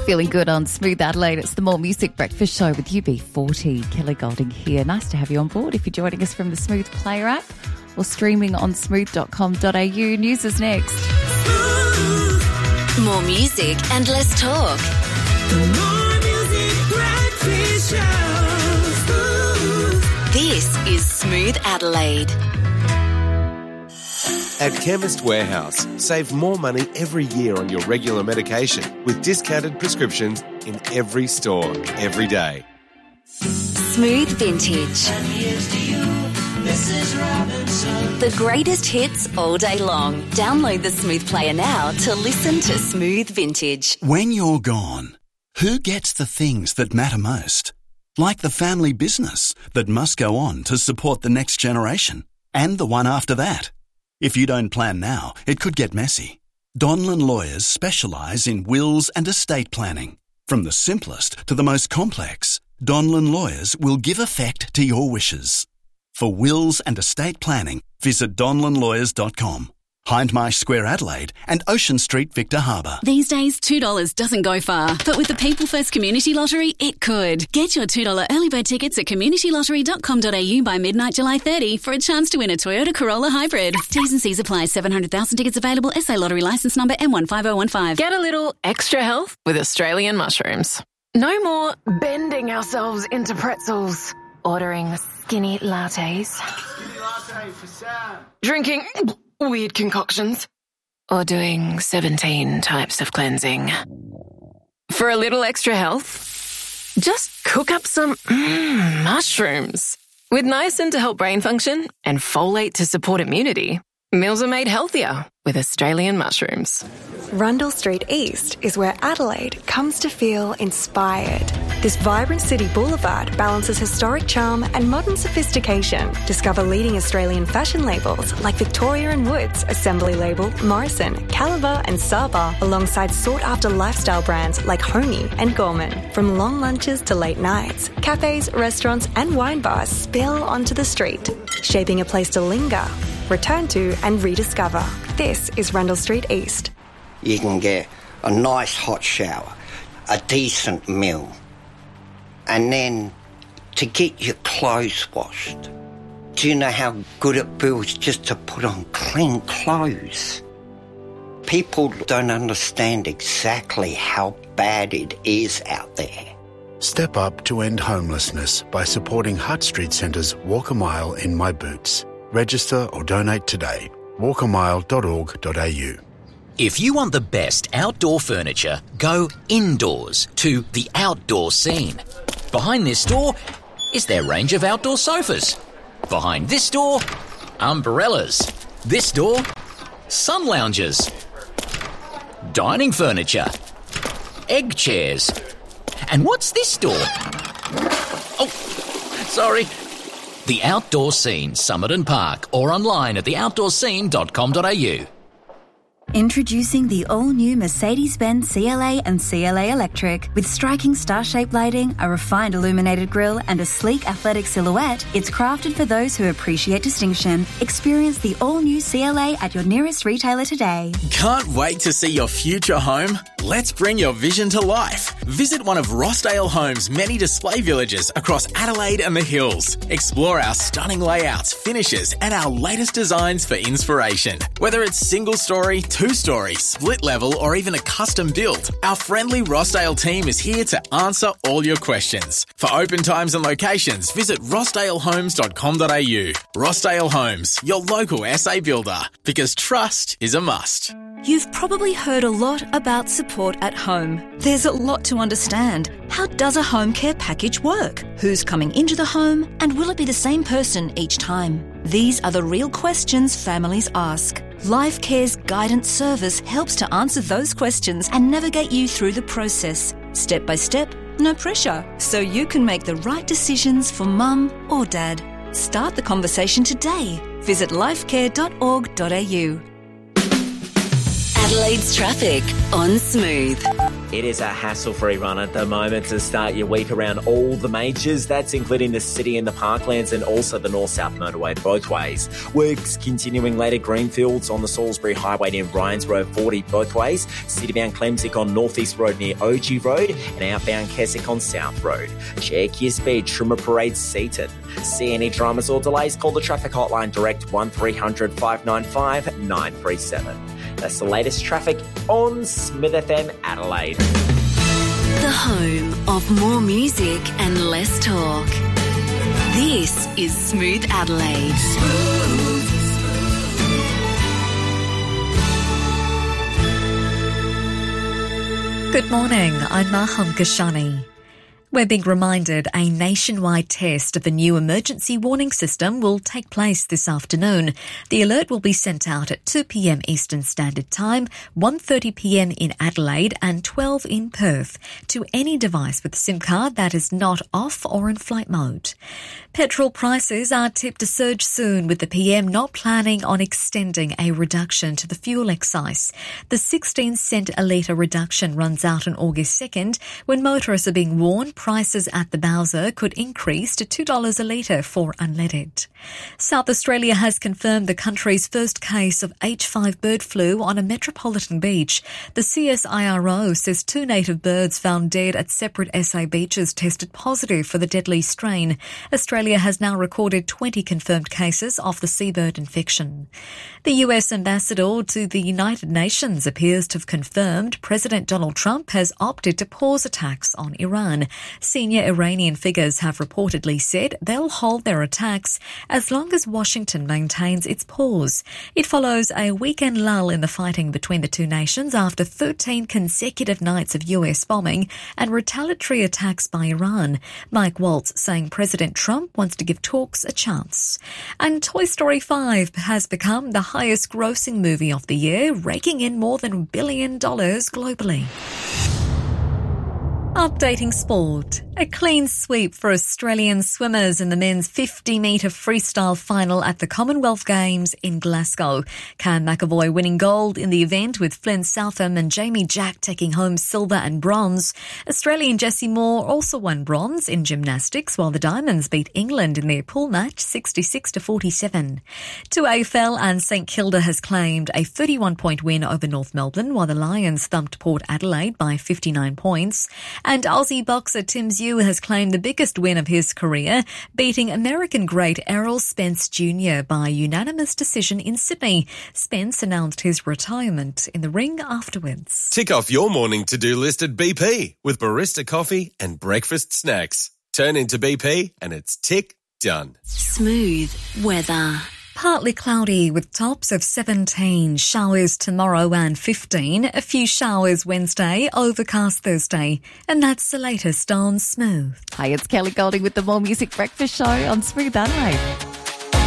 Feeling good on Smooth Adelaide. It's the More Music Breakfast Show with UB40. Kelly Golding here. Nice to have you on board if you're joining us from the Smooth Player app or streaming on smooth.com.au. News is next. More music and less talk. The More Music Breakfast Show. This is Smooth Adelaide. At Chemist Warehouse, save more money every year on your regular medication with discounted prescriptions in every store, every day. Smooth Vintage. And here's to you, Mrs. Robinson. The greatest hits all day long. Download the Smooth Player now to listen to Smooth Vintage. When you're gone, who gets the things that matter most? Like the family business that must go on to support the next generation and the one after that. If you don't plan now, it could get messy. Donlan Lawyers specialise in wills and estate planning. From the simplest to the most complex, Donlan Lawyers will give effect to your wishes. For wills and estate planning, visit donlanlawyers.com. Hindmarsh Square Adelaide and Ocean Street Victor Harbour. These days, $2 doesn't go far, but with the People First Community Lottery, it could. Get your $2 early bird tickets at communitylottery.com.au by midnight July 30 for a chance to win a Toyota Corolla Hybrid. T's and C's apply. 700,000 tickets available. SA Lottery licence number M15015. Get a little extra health with Australian mushrooms. No more bending ourselves into pretzels, ordering skinny lattes, drinking weird concoctions, or doing 17 types of cleansing. For a little extra health, just cook up some mushrooms. With niacin to help brain function and folate to support immunity, meals are made healthier with Australian mushrooms. Rundle Street East is where Adelaide comes to feel inspired. This vibrant city boulevard balances historic charm and modern sophistication. Discover leading Australian fashion labels like Victoria & Woods, Assembly Label, Morrison, Caliber and Saba, alongside sought-after lifestyle brands like Homey and Gorman. From long lunches to late nights, cafes, restaurants and wine bars spill onto the street, shaping a place to linger, return to and rediscover. This is Rundle Street East. You can get a nice hot shower, a decent meal, and then to get your clothes washed. Do you know how good it feels just to put on clean clothes? People don't understand exactly how bad it is out there. Step up to end homelessness by supporting Hutt Street Centre's Walk a Mile in My Boots. Register or donate today. walkamile.org.au. If you want the best outdoor furniture, go indoors to The Outdoor Scene. Behind this door is their range of outdoor sofas. Behind this door, umbrellas. This door, sun loungers. Dining furniture. Egg chairs. And what's this door? Oh, sorry. The Outdoor Scene, Summit and Park, or online at theoutdoorscene.com.au. Introducing the all-new Mercedes-Benz CLA and CLA Electric. With striking star-shaped lighting, a refined illuminated grille and a sleek athletic silhouette, it's crafted for those who appreciate distinction. Experience the all-new CLA at your nearest retailer today. Can't wait to see your future home? Let's bring your vision to life. Visit one of Rossdale Homes' many display villages across Adelaide and the Hills. Explore our stunning layouts, finishes and our latest designs for inspiration. Whether it's single-story, two-story, split-level or even a custom build, our friendly Rossdale team is here to answer all your questions. For open times and locations, visit rossdalehomes.com.au. Rossdale Homes, your local SA builder, because trust is a must. You've probably heard a lot about support at home. There's a lot to understand. How does a home care package work? Who's coming into the home? And will it be the same person each time? These are the real questions families ask. Life Care's guidance service helps to answer those questions and navigate you through the process. Step by step, no pressure. So you can make the right decisions for mum or dad. Start the conversation today. Visit lifecare.org.au. Adelaide's traffic on Smooth. It is a hassle-free run at the moment to start your week around all the majors. That's including the city and the parklands and also the north-south motorway both ways. Works continuing later. Greenfields on the Salisbury Highway near Ryans Road 40 both ways. Citybound Clemsick on North East Road near OG Road and outbound Keswick on South Road. Check your speed. Trimmer Parade Seaton. See any dramas or delays? Call the traffic hotline direct 1300 595 937. That's the latest traffic on Smith FM Adelaide. The home of more music and less talk. This is Smooth Adelaide. Good morning, I'm Maham Kashani. We're being reminded a nationwide test of the new emergency warning system will take place this afternoon. The alert will be sent out at 2 p.m. Eastern Standard Time, 1:30 p.m. in Adelaide and 12 in Perth to any device with a SIM card that is not off or in flight mode. Petrol prices are tipped to surge soon, with the PM not planning on extending a reduction to the fuel excise. The 16-cent a litre reduction runs out on August 2nd, when motorists are being warned prices at the Bowser could increase to $2 a litre for unleaded. South Australia has confirmed the country's first case of H5 bird flu on a metropolitan beach. The CSIRO says 2 native birds found dead at separate SA beaches tested positive for the deadly strain. Australia has now recorded 20 confirmed cases of the seabird infection. The US ambassador to the United Nations appears to have confirmed President Donald Trump has opted to pause attacks on Iran. Senior Iranian figures have reportedly said they'll hold their attacks as long as Washington maintains its pause. It follows a weekend lull in the fighting between the two nations after 13 consecutive nights of US bombing and retaliatory attacks by Iran. Mike Waltz saying President Trump wants to give talks a chance. And Toy Story 5 has become the highest grossing movie of the year, raking in more than $1 billion globally. Updating sport. A clean sweep for Australian swimmers in the men's 50-metre freestyle final at the Commonwealth Games in Glasgow. Cam McAvoy winning gold in the event, with Flynn Southam and Jamie Jack taking home silver and bronze. Australian Jessie Moore also won bronze in gymnastics, while the Diamonds beat England in their pool match 66-47. 2AFL and St Kilda has claimed a 31-point win over North Melbourne, while the Lions thumped Port Adelaide by 59 points. And Aussie boxer Tim Zhu has claimed the biggest win of his career, beating American great Errol Spence Jr. by unanimous decision in Sydney. Spence announced his retirement in the ring afterwards. Tick off your morning to-do list at BP with barista coffee and breakfast snacks. Turn into BP and it's tick done. Smooth weather. Partly cloudy with tops of 17, showers tomorrow and 15, a few showers Wednesday, overcast Thursday. And that's the latest on Smooth. Hi, it's Kelly Golding with the More Music Breakfast Show on Smooth Adelaide.